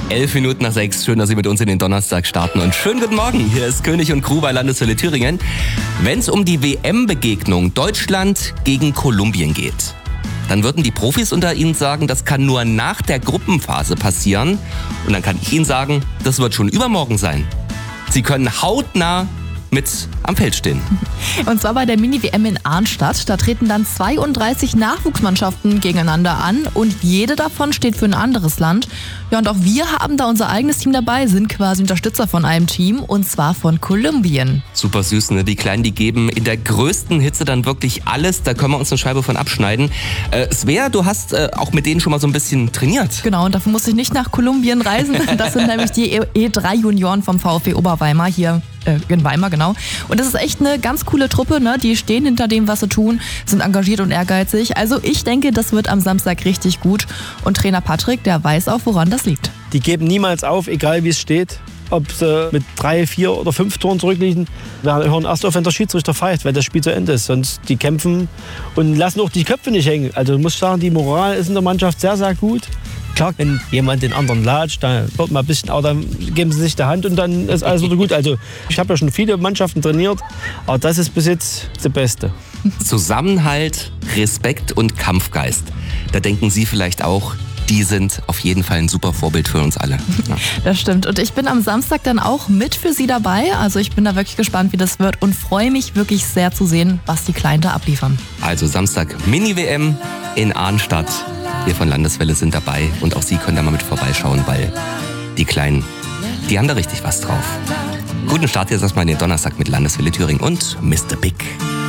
6:11. Schön, dass Sie mit uns in den Donnerstag starten. Und schönen guten Morgen. Hier ist König und Crew bei Landeswelle Thüringen. Wenn es um die WM-Begegnung Deutschland gegen Kolumbien geht, dann würden die Profis unter Ihnen sagen, das kann nur nach der Gruppenphase passieren. Und dann kann ich Ihnen sagen, das wird schon übermorgen sein. Sie können hautnah mit am Feld stehen. Und zwar bei der Mini-WM in Arnstadt. Da treten dann 32 Nachwuchsmannschaften gegeneinander an und jede davon steht für ein anderes Land. Ja, und auch wir haben da unser eigenes Team dabei, sind quasi Unterstützer von einem Team und zwar von Kolumbien. Super süß, ne? Die Kleinen, die geben in der größten Hitze dann wirklich alles. Da können wir uns eine Scheibe von abschneiden. Svea, du hast auch mit denen schon mal so ein bisschen trainiert. Genau, und dafür musste ich nicht nach Kolumbien reisen. Das sind nämlich die E3-Junioren vom VfB Oberweimar hier in Weimar, genau. Und das ist echt eine ganz coole Truppe, ne? Die stehen hinter dem, was sie tun, sind engagiert und ehrgeizig. Also ich denke, das wird am Samstag richtig gut. Und Trainer Patrick, der weiß auch, woran das liegt. Die geben niemals auf, egal wie es steht. Ob sie mit 3, 4 oder 5 Toren zurückliegen. Wir hören erst auf, wenn der Schiedsrichter pfeift, weil das Spiel zu Ende ist. Sonst die kämpfen und lassen auch die Köpfe nicht hängen. Also ich muss sagen, die Moral ist in der Mannschaft sehr, sehr gut. Klar, wenn jemand den anderen latscht, dann wird mal ein bisschen, aber dann geben sie sich die Hand und dann ist alles wieder gut. Also ich habe ja schon viele Mannschaften trainiert, aber das ist bis jetzt das Beste. Zusammenhalt, Respekt und Kampfgeist. Da denken Sie vielleicht auch, die sind auf jeden Fall ein super Vorbild für uns alle. Ja. Das stimmt. Und ich bin am Samstag dann auch mit für Sie dabei. Also ich bin da wirklich gespannt, wie das wird und freue mich wirklich sehr zu sehen, was die Kleinen da abliefern. Also Samstag Mini-WM in Arnstadt. Wir von Landeswelle sind dabei und auch Sie können da mal mit vorbeischauen, weil die Kleinen, die haben da richtig was drauf. Guten Start jetzt erstmal in den Donnerstag mit Landeswelle Thüringen und Mr. Big.